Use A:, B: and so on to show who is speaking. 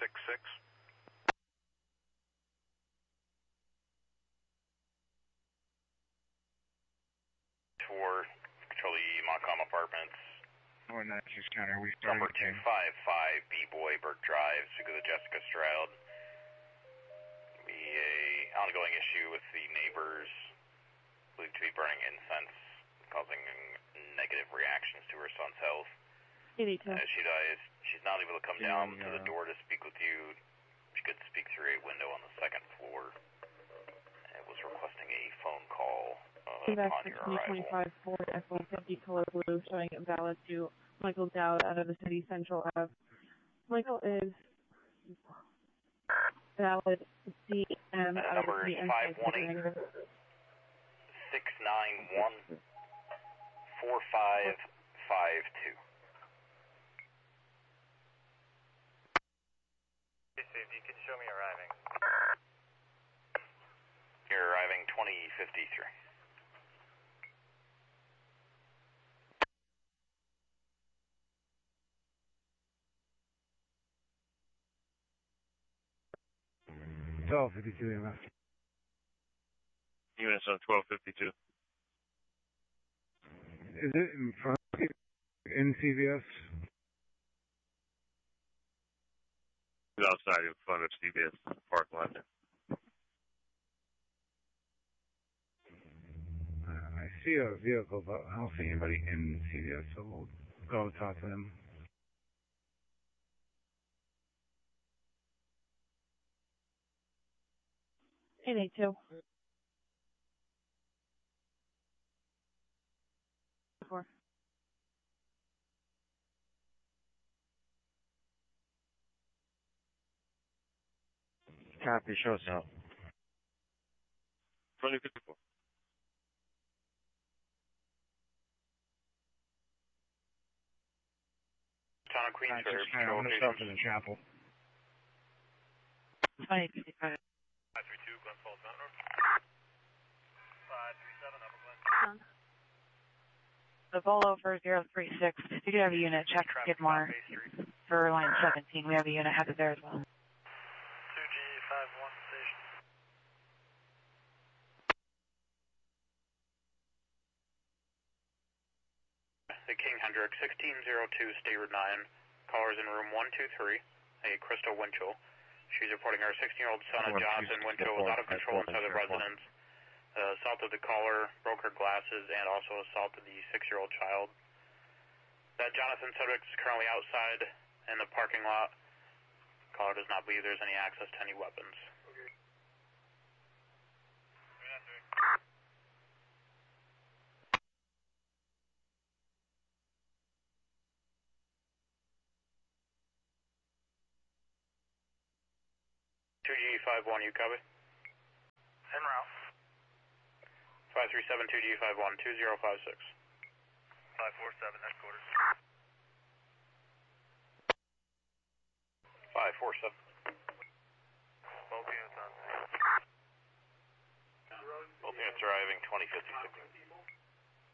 A: 2066. For control the Montcalm Apartments.
B: Oh, no, just counter. We
A: Number 255 B-Boy Burke Drive, speak with Jessica Stroud. Be a ongoing issue with the neighbors believed to be burning incense, causing negative reactions to her son's health. As she dies, she's not able to come down to the door to speak with you. She could speak through a window on the second floor. And was requesting a phone call upon your arrival.
C: 2025 Ford F-150 color blue, showing valid to Michael Dowd out of the city Central Ave. Michael is valid DM out of the city N-Side.
A: 518-691-4552.
D: If you could show me arriving.
A: You're arriving 2053.
B: EMF.
D: Units on 1252.
B: Is it in front of you? In CVS?
D: Outside in front of CVS park lot.
B: I see a vehicle, but I don't see anybody in CVS, so we'll go talk to them.
C: Hey, they too.
B: Copy, show us out.
D: 2054.
A: Town of Queens,
B: I'm going to stop in the chapel.
C: 2055.
D: 532, Glen Falls Mountain Road. 537, Upper Glen.
C: The Volo for 036. If you do have a unit, check Skidmore for line 17. We have a unit headed there as well.
D: 2G51 station.
A: The King Hendrick, 1602 State Route 9. Callers in room 123, a Crystal Winchell. She's reporting her 16-year-old son, Jonathan Winchell, was out of control inside the residence. Assaulted the caller, broke her glasses, and also assaulted the 6-year-old child. That Jonathan subject is currently outside in the parking lot. Caller does not believe there's any access to any weapons.
D: Okay.
A: 2G51, you copy?
D: En route.
A: 537 2G51, 2056.
D: 547, that's quarters.
A: 547.
D: Both units on.
A: Both units arriving 2056.